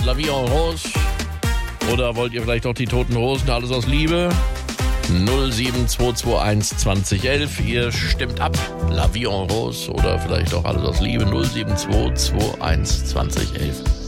La Vie en Rose? Oder wollt ihr vielleicht auch die Toten Hosen, alles aus Liebe? 07221 2011. Ihr stimmt ab. La Vie en Rose oder vielleicht auch alles aus Liebe. 07221 2011.